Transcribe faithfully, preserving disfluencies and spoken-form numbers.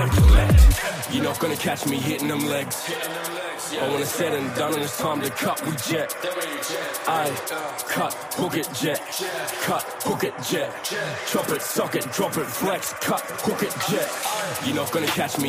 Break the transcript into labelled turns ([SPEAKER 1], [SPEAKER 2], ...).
[SPEAKER 1] I collect. You're not gonna catch me hitting them legs. But when it's said and done and it's time to cut, we jet. I cut, hook it, jet. Cut, hook it, jet. Chop it, sock it, drop it, flex. Cut, hook it, jet. You're not gonna catch me